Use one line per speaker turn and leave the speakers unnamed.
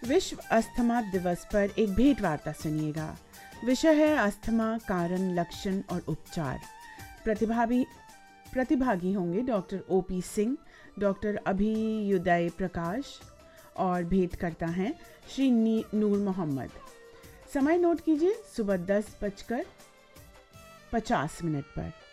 विश्व अस्थमा दिवस पर एक भेंट वार्ता सुनिएगा। विषय है अस्थमा, कारण, लक्षण और उपचार। प्रतिभागी होंगे डॉक्टर OP सिंह, डॉक्टर अभियुदय प्रकाश और भेंट करता है श्री नूर मोहम्मद। समय नोट कीजिए, सुबह 10:50 पर।